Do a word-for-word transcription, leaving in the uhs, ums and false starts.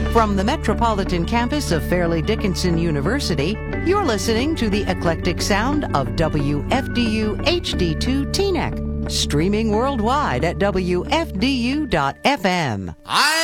From the metropolitan campus of Fairleigh Dickinson University, you're listening to the eclectic sound of W F D U H D two Teaneck, streaming worldwide at W F D U dot F M. I